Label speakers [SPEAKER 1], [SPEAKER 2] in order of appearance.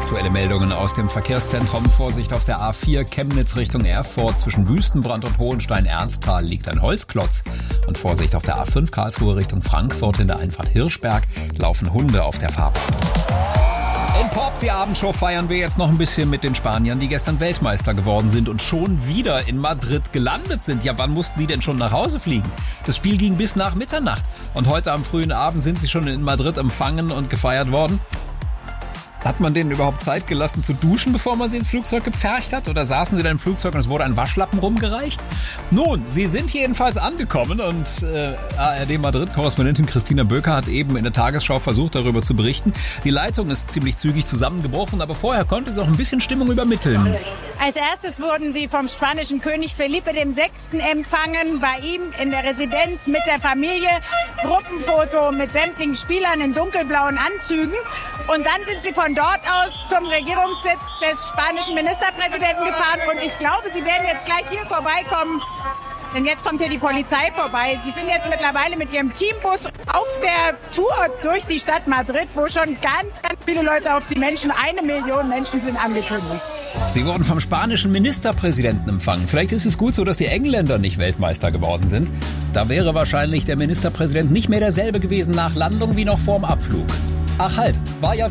[SPEAKER 1] Aktuelle Meldungen aus dem Verkehrszentrum. Vorsicht auf der A4 Chemnitz Richtung Erfurt. Zwischen Wüstenbrand und Hohenstein-Ernsthal liegt ein Holzklotz. Und Vorsicht auf der A5 Karlsruhe Richtung Frankfurt in der Einfahrt Hirschberg laufen Hunde auf der Fahrbahn. In Pop, die Abendshow, feiern wir jetzt noch ein bisschen mit den Spaniern, die gestern Weltmeister geworden sind und schon wieder in Madrid gelandet sind. Ja, wann mussten die denn schon nach Hause fliegen? Das Spiel ging bis nach Mitternacht und heute am frühen Abend sind sie schon in Madrid empfangen und gefeiert worden. Hat man denen überhaupt Zeit gelassen zu duschen, bevor man sie ins Flugzeug gepfercht hat? Oder saßen sie dann im Flugzeug und es wurde ein Waschlappen rumgereicht? Nun, sie sind jedenfalls angekommen und ARD-Madrid-Korrespondentin Christina Böker hat eben in der Tagesschau versucht, darüber zu berichten. Die Leitung ist ziemlich zügig zusammengebrochen, aber vorher konnte sie auch ein bisschen Stimmung übermitteln.
[SPEAKER 2] Als erstes wurden sie vom spanischen König Felipe VI. Empfangen, bei ihm in der Residenz mit der Familie. Gruppenfoto mit sämtlichen Spielern in dunkelblauen Anzügen. Und dann sind sie von dort aus zum Regierungssitz des spanischen Ministerpräsidenten gefahren. Und ich glaube, sie werden jetzt gleich hier vorbeikommen. Denn jetzt kommt hier die Polizei vorbei. Sie sind jetzt mittlerweile mit ihrem Teambus auf der Tour durch die Stadt Madrid, wo schon ganz, ganz viele Leute auf sie Menschen, 1 Million Menschen sind angekündigt.
[SPEAKER 1] Sie wurden vom spanischen Ministerpräsidenten empfangen. Vielleicht ist es gut so, dass die Engländer nicht Weltmeister geworden sind. Da wäre wahrscheinlich der Ministerpräsident nicht mehr derselbe gewesen nach Landung wie noch vorm Abflug. Ach halt, war ja